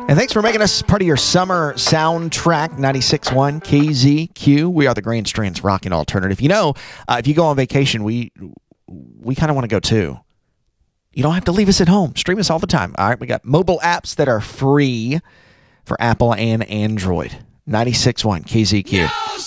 And thanks for making us part of your summer soundtrack, 96.1 KZQ. We are the Grand Strand's Rockin' Alternative. You know, if you go on vacation, we kind of want to go too. You don't have to leave us at home. Stream us all the time. All right, we got mobile apps that are free for Apple and Android. 96.1 KZQ.